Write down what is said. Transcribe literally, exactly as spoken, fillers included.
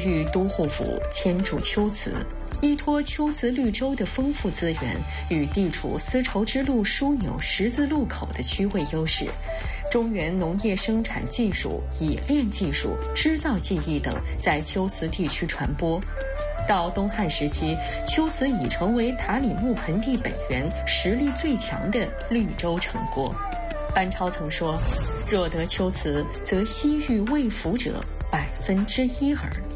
豫都护府迁驻龟兹，依托龟兹绿洲的丰富资源与地处丝绸之路枢纽十字路口的区位优势，中原农业生产技术、冶炼技术、织造技艺等在龟兹地区传播。到东汉时期，龟兹已成为塔里木盆地北缘实力最强的绿洲城国。班超曾说：“若得龟兹，则西域未服者百分之一耳。”